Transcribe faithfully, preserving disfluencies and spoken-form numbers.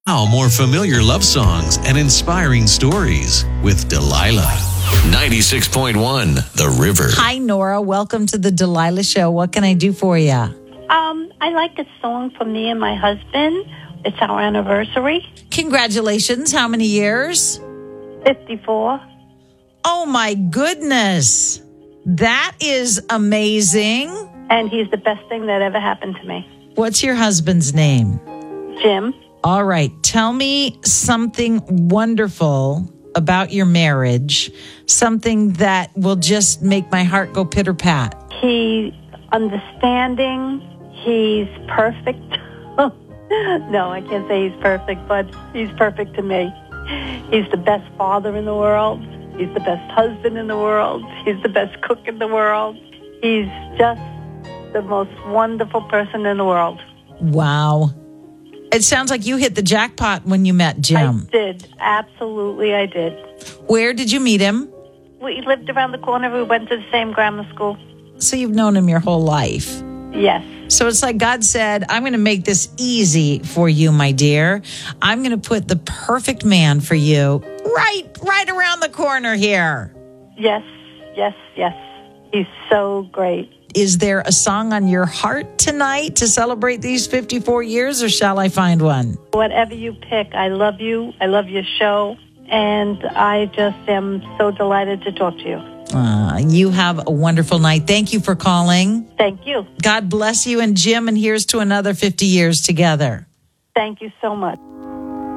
Now, more familiar love songs and inspiring stories with Delilah. ninety-six point one The River. Hi, Nora. Welcome to the Delilah Show. What can I do for you? Um, I like a song for me and my husband. It's our anniversary. Congratulations. How many years? fifty-four. Oh, my goodness. That is amazing. And he's the best thing that ever happened to me. What's your husband's name? Jim. All right. Tell me something wonderful about your marriage, something that will just make my heart go pitter-pat. He's understanding. He's perfect. No, I can't say he's perfect, but he's perfect to me. He's the best father in the world. He's the best husband in the world. He's the best cook in the world. He's just the most wonderful person in the world. Wow. It sounds like you hit the jackpot when you met Jim. I did. Absolutely, I did. Where did you meet him? We lived around the corner. We went to the same grammar school. So you've known him your whole life. Yes. So it's like God said, I'm going to make this easy for you, my dear. I'm going to put the perfect man for you right, right around the corner here. Yes, yes, yes. He's so great. Is there a song on your heart tonight to celebrate these fifty-four years, or shall I find one? Whatever you pick, I love you. I love your show. And I just am so delighted to talk to you. Uh, you have a wonderful night. Thank you for calling. Thank you. God bless you and Jim, and here's to another fifty years together. Thank you so much.